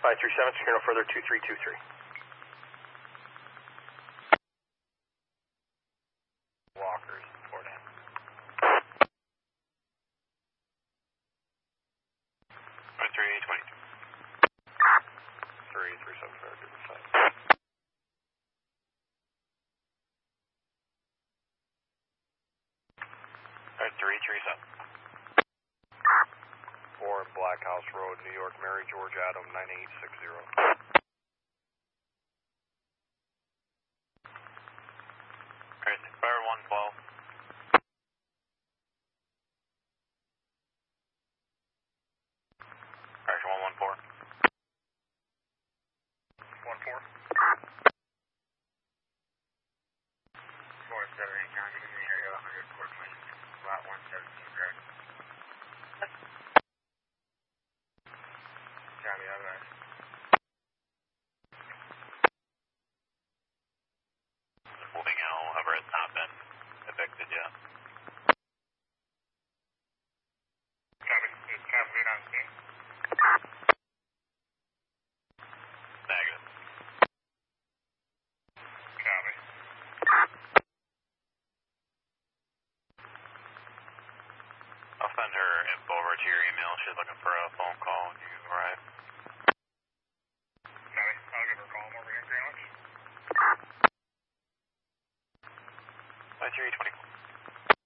537, secure no further, 2323. Walkers, Fort Ann. 2322. 337 for 337. 4 Black House Road, New York, Mary George Adam, 9860. Alright, fire 112. Crash 114. 14. 478 County in the area, 100 Court Lane, lot 117, correct? County, otherwise. Moving out, however, has not been evicted yet. Copy. Is Caffeine on scene? Negative. Copy. I'll send her info over to your email. She's looking for a phone call when you arrive.